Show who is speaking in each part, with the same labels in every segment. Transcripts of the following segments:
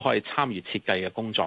Speaker 1: 可以參與設計嘅工作。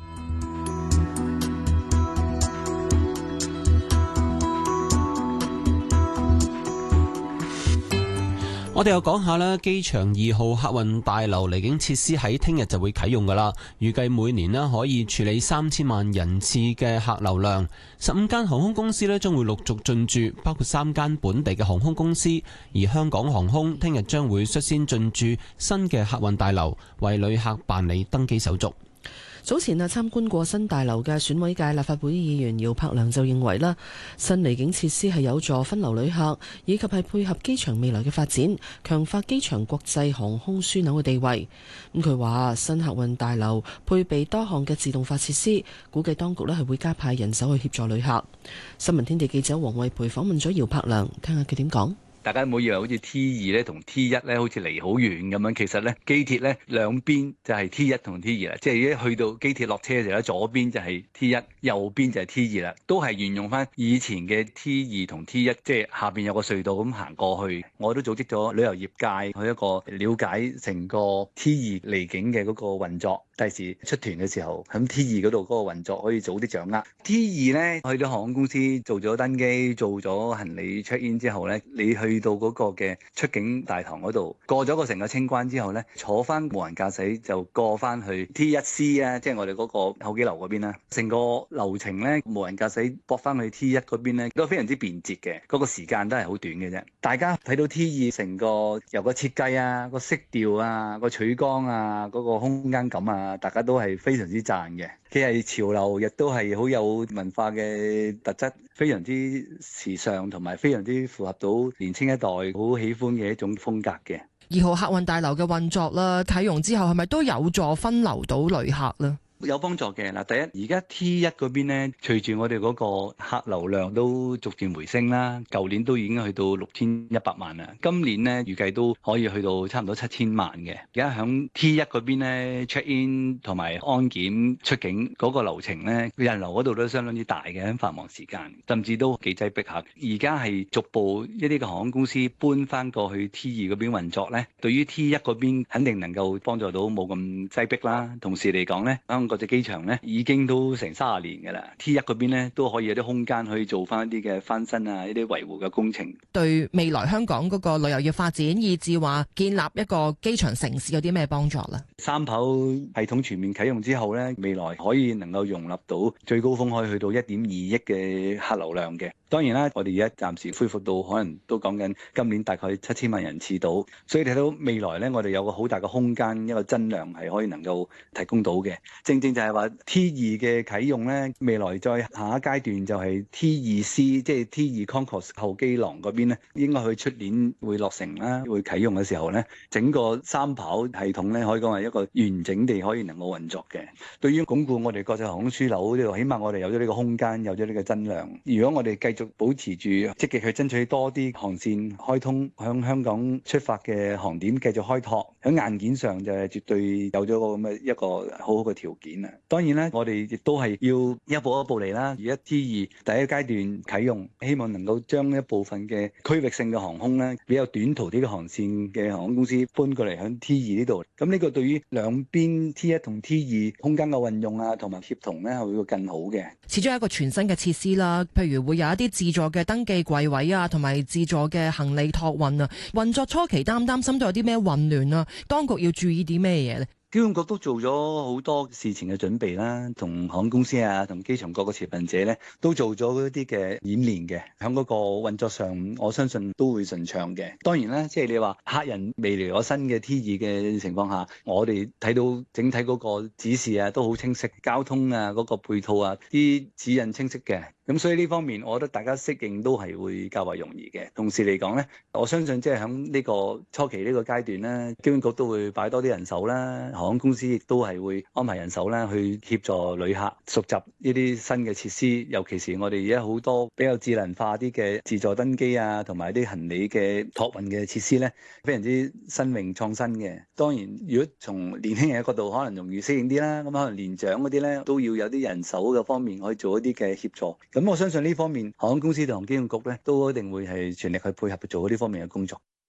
Speaker 2: 我哋又講下啦，機場2號客運大樓離境設施喺聽日就會啟用噶啦，預計每年咧可以處理3000萬人次嘅客流量。15間航空公司咧將會陸續進駐，包括3間本地嘅航空公司，而香港航空聽日將會率先進駐新嘅客運大樓，為旅客辦理登機手續。
Speaker 3: 早前參觀過新大樓嘅選委界立法會議員姚柏良就認為啦，新離境設施係有助分流旅客，以及係配合機場未來嘅發展，強化機場國際航空樞紐嘅地位。咁佢話新客運大樓配備多項嘅自動化設施，估計當局咧係會加派人手去協助旅客。新聞天地記者黃慧培訪問咗姚柏良，聽下佢點講。
Speaker 4: 大家唔好以為好似 T2咧同 T1咧好似離好遠咁樣，其實咧機鐵咧兩邊就係 T1 同 T2啦，即係一去到機鐵落車嘅時候，左邊就係 T1，右邊就係 T2啦，都係沿用翻以前嘅 T2 同 T1，即係下邊有個隧道咁行過去。我都組織咗旅遊業界去一個了解成個 T2 離境嘅嗰個運作，第時出團嘅時候喺 T2 嗰度嗰個運作可以早啲掌握。T2 咧去到航空公司做咗登機、做咗行李 check in 之後咧，你去到嗰個嘅出境大堂嗰度，過咗個成個清關之後咧，坐翻無人駕駛就過翻去 T1C 啊，即係我哋嗰個候機樓嗰邊啦。成個流程咧，無人駕駛駁翻去 T1 嗰邊咧，都非常之便捷嘅，嗰個時間都係好短嘅啫。大家睇到 T2 成個由個設計啊、個色調啊、個取光啊、嗰個空間感啊，大家都係非常之讚嘅。佢係潮流，亦都係好有文化嘅特質，非常之時尚，同埋非常之符合到年輕一代好喜歡嘅一種風格嘅。
Speaker 3: 2號客運大樓嘅運作啦，啟用之後係咪都有助分流到旅客呢？
Speaker 4: 有幫助嘅嗱，第一而家 T1 嗰邊咧，隨住我哋嗰個客流量都逐漸回升啦，舊年都已經去到6100萬啦，今年咧預計都可以去到差唔多7000萬嘅。而家響 T1 嗰邊咧 check in 同埋安檢出境嗰個流程咧，人流嗰度都相當之大嘅，喺繁忙時間，甚至都幾擠迫下。而家係逐步一啲嘅航空公司搬翻過去 T2 嗰邊運作咧，對於 T1 嗰邊肯定能夠幫助到冇咁擠迫啦。同時嚟講咧，國際機場咧已經都成30年嘅啦，T1 嗰邊咧都可以有啲空間去做翻一啲嘅翻新啊，一啲維護嘅工程。
Speaker 3: 對未來香港嗰個旅遊業發展，以至話建立一個機場城市有啲咩幫助咧？
Speaker 4: 三跑系統全面啟用之後咧，未來可以能夠容納到最高峰可以去到1.2億嘅客流量嘅。當然啦，我哋而家暫時恢復到可能都講緊今年大概7000萬人次到，所以睇到未來咧，我哋有個好大嘅空間，一個增量係可以能夠提供到嘅。正正就係話 T2 嘅啟用咧，未來再下一階段就係 T2C， 即係 T2 Concourse 候機廊嗰邊咧，應該去出年會落成啦，會啟用嘅時候咧，整個三跑系統咧可以講係一個完整地可以能夠運作嘅。對於鞏固我哋國際航空樞紐呢度，起碼我哋有咗呢個空間，有咗呢個增量。如果我哋繼續保持住積極去爭取多啲航線開通，向香港出發嘅航點繼續開拓，喺硬件上就係絕對有咗個咁嘅一個好好嘅條件啊！當然咧，我哋亦都係要一步一步嚟啦。而家 T2 第一階段啟用，希望能夠將一部分嘅區域性嘅航空咧，比較短途啲嘅航線嘅航空公司搬過嚟喺 T2 呢度。咁呢個對於兩邊 T1 同 T2 空間嘅運用啊，同埋協同咧，係會更好嘅。
Speaker 3: 始終係一個全新嘅設施啦，譬如會有一啲自助嘅登記櫃位啊，同埋自助嘅行李託運啊。運作初期擔唔擔心都有啲咩混亂啊？當局要注意啲咩嘢咧？
Speaker 4: 機管局都做咗好多事前嘅準備啦，同航空公司啊，同機場各個持份者咧，都做咗一啲嘅演練嘅，喺嗰個運作上，我相信都會順暢嘅。當然啦，即係你話客人未嚟咗新嘅 T2 嘅情況下，我哋睇到整體嗰個指示啊都好清晰，交通啊嗰個配套啊啲指引清晰嘅。咁所以呢方面，我覺得大家適應都係會較為容易嘅。同時嚟講咧，我相信即係喺呢個初期呢個階段咧，機管局都會擺多啲人手啦，航空公司亦都係會安排人手啦，去協助旅客熟習呢啲新嘅設施。尤其是我哋而家好多比較智能化啲嘅自助登機啊，同埋啲行李嘅託運嘅設施咧，非常之新穎創新嘅。當然，如果從年輕人嘅角度，可能容易適應啲啦。咁可能年長嗰啲咧，都要有啲人手嘅方面可以做一啲嘅協助。咁我相信呢方面，航空公司同機管局咧都一定會係全力去配合做呢方面嘅工作。